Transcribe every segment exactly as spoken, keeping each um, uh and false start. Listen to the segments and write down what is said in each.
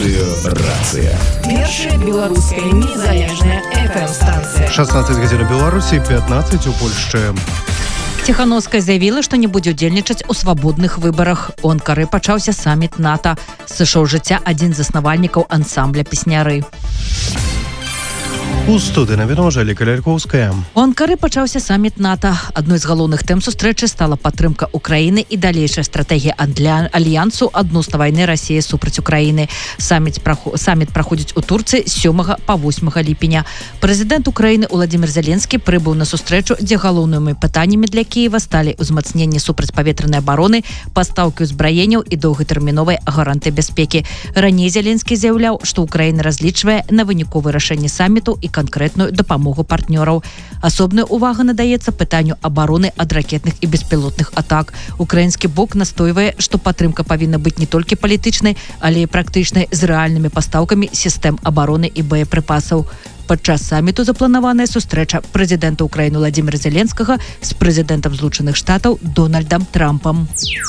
Радыёрацыя. Першая беларуская незалежная эф эм-станция. шестнадцать гадзін у Беларусі, пятнадцать у Польшчы. Ціхановская заявіла, што не будзе ўдзельнічаць у свабодных выбарах. У Анкары пачаўся саміт НАТО. Сышоў з жыцця адзін з заснавальнікаў ансамбля песняры. У студыі навіно Анжэліка Лялькоўская. У Анкары пачаўся саміт НАТО. Адной з галоўных тэм сустрэчы стала падтрымка Украіны і далейшая стратэгія альянсу адносна вайны Расіі супраць Украіны. Саміт, праху... саміт праходзіць у Турцыі з сёмага па восьмага ліпеня. Прэзідэнт Украіны Уладзімір Зеленскі прыбыў на сустрэчу, дзе галоўнымі пытаннямі для Кіева сталі ўзмацненне супрацьпаветранай абароны, пастаўкі ўзбраенняў і доўгатэрміновай гарантыі бяспекі. Раней Зеленскі заяўляў, што Украіна разлічвае на выніковае рашэнне саміту і канкрэтную дапамогу партнёраў. Асобная увага надаецца пытанню абароны ад ракетных і беспілотных атак. Украінскі бок настойвае, што падтрымка павінна быць не толькі палітычнай, але і практычнай з рэальнымі пастаўкамі сістэм абароны і боепрыпасаў. Падчас саміту запланаваная сустрэча прэзідэнта Украіны Владзіміра Зеленскага з прэзідэнтам Злучаных Штатаў Дональдам Трампам.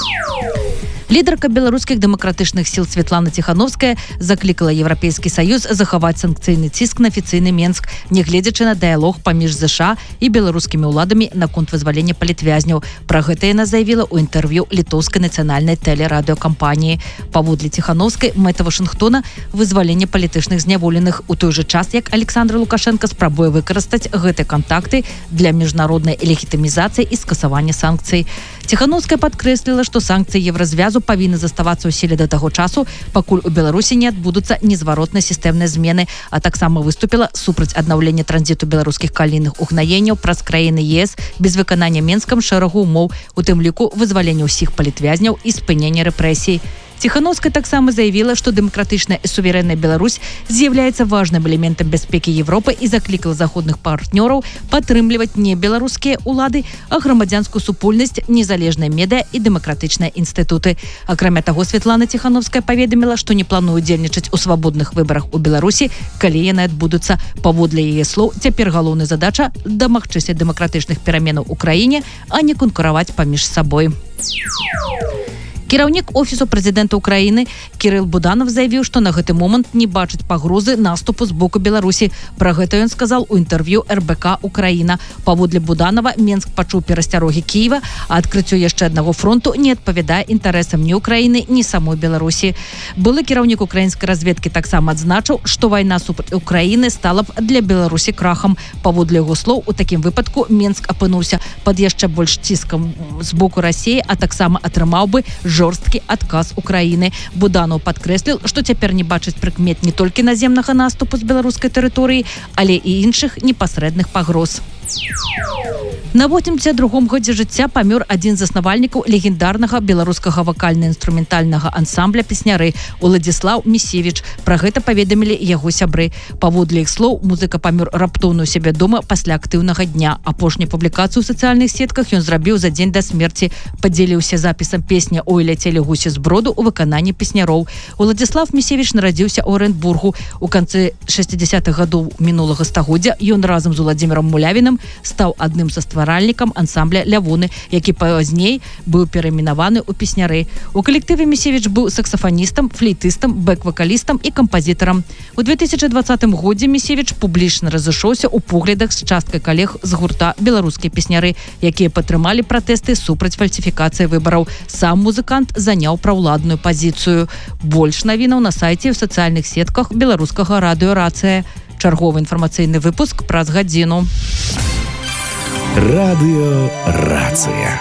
Лідарка беларускіх дэмакратычных сіл Святлана Ціхановская заклікала Еўрапейскі Саюз захаваць санкцыйны ціск на афіцыйны Менск, нягледзячы на дыялог паміж ЗША і беларускімі ўладамі наконт вызвалення палітвязняў. Пра гэта яна заявіла ў інтэрв'ю літоўскай нацыянальнай тэлерадыёкампаніі. Паводле Ціхановскай, мэта Вашынгтона вызваленне палітычных зняволеных, у той жа час, як Александр Лукашенко спрабуе выкарыстаць гэтыя кантакты для міжнароднай легітымізацыі і скасавання санкцый. Ціхановская падкрэсліла, што санкцыі Еўразвязу павінны заставацца ў сіле да таго часу, пакуль у Беларусі не адбудуцца незваротныя сістэмныя змены, а таксама выступіла супраць аднаўлення транзіту беларускіх калійных угнаенняў праз краіны ЕС без выканання Менскам шэрагу ўмоў, у тым ліку вызвалення ўсіх палітвязняў і спынення рэпрэсій. Ціхановская таксама заявіла, што дэмакратычная і суверэнная Беларусь з'яўляецца важным элементам бяспекі Европы і заклікала заходных партнёраў падтрымліваць не беларускія ўлады, а грамадзянскую супольнасць, незалежныя медыа і дэмакратычныя інстытуты. Акрамя таго, Святлана Ціхановская паведаміла, што не плануе удзельнічаць у свабодных выбарах у Беларусі, калі яны адбудуцца. Паводле яе слоў, цяпер галоўная задача дамагчыся дэмакратычных пераменаў у краіне, а не канкураваць паміж сабой. Кіраўнік офісу прэзідэнта Украіны Кірыл Буданов заявіў, што на гэты момант не бачыць пагрозы наступу з боку Беларусі. Пра гэта ён сказаў у інтэрв'ю эр бэ ка «Украіна». Паводле Буданова, Менск пачуў перасцярогі Кіева, а адкрыццё яшчэ аднаго фронту не адпавядае інтарэсам ні Украіны, ні самой Беларусі. Былы кіраўнік украінскай разведкі таксама адзначыў, што вайна супраць Украіны стала б для Беларусі крахам. Паводле яго слоў, у такім выпадку Менск апынуўся пад яшчэ больш ціскам з боку Расіі, а таксама атрымаў бы жорсткі адказ Украіны. Буданов падкрэсліў, што цяпер не бачыць прыкмет не толькі наземнага наступу з беларускай тэрыторыі, але і іншых непасрэдных пагроз. На восемьдесят другом годзе жыцця памёр адзін з заснавальнікаў легендарнага беларускага вакальна-інструментальнага ансамбля песняры Уладзіслаў Місевіч. Пра гэта паведамілі яго сябры. Паводле іх слоў, музыка памёр раптоўна ў сябе дома пасля актыўнага дня. Апошнюю публікацыю ў сацыяльных сетках ён зрабіў за дзень да смерці. Падзеліўся запісам песня «Ой, ляцелі гусі з броду» у выкананні песняроў. Уладзіслаў Місевіч нарадзіўся ў Оренбургу. У канцы шэсцідзясятых гадоў мінулага стагоддзя ён разам з Уладзімірам Мулявіным стаў адным са стваральнікам ансамбля «Лявоны», які пазней быў перайменаваны ў песняры. У калектыве Місевіч быў саксафаністам, флейтыстам, бэк-вакалістам і кампазітарам. У две тысячи двадцатым годзе Місевіч публічна разышоўся ў поглядах з часткай калег з гурта «Беларускія песняры», якія падтрымалі пратэсты супраць фальсіфікацыі выбараў. Сам музыкант заняў праўладную пазіцыю. Больш навінаў на сайце і ў сацыяльных сетках беларускага радыёрацыя. Чарговы інфармацыйны выпуск праз гадзіну. Радыёрацыя.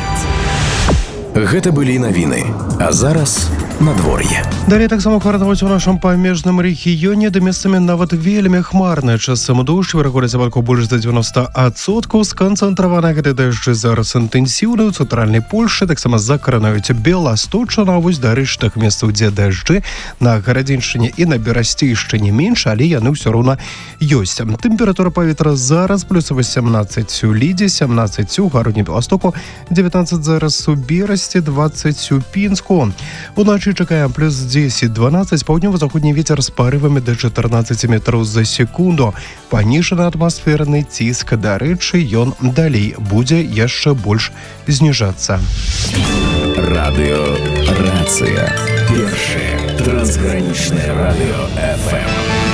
Гэта былі навіны, а зараз надвор'е. Далей таксама хварадаваць у нашым памежным рэгіёне, да месцамі нават вельмі хмарныя, часам дождж, верагоднасць ападкаў больш за дзевяносто адсоткаў, сканцэнтраваны гэты дажджы зараз інтэнсіўны ў цэнтральнай Польшчы, таксама закранаюць Беласточчына, а вось да рэштах месцаў, дзе дажджы, на Гарадзеншчыне і на Берасцейшчыне менш, але яны ўсё роўна ёсць. Тэмпература паветра зараз плюс восемнадцать у Лідзе, семнадцать у Гародні Беластоку, девятнадцать зараз у Берасці, двадцать у Пінску. Уначы чакаем плюс десять-дванадцать, паўднёва-заходні вецер з парывамі да чатырнаццаць метраў за секунду. Паніжаны атмасферны ціск, дарэчы, ён далей будзе яшчэ больш зніжацца. Радыёрацыя. Першая Трансграничное радио эф эм.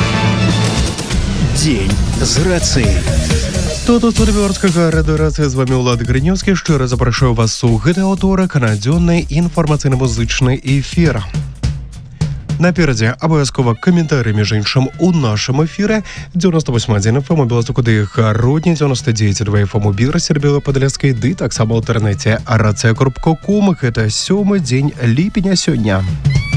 День з рацыяй. Тут у студыі беларускага радыёрацыі з вамі Ўлад Грынёўскі. Шчыра запрашаю вас у гэты аўторак на дзённы інфармацыйна-музычны эфір. Наперадзе абавязкова каментары, між іншым, у нашым эфіры. девяносто восемь один эф эм у Беластоку ды Гародні, девяносто девять два эф эм у Бірасе, Белападляскай, ды таксама ў інтэрнэце рацыя кропка ком. Гэта сёмы дзень ліпеня сёння.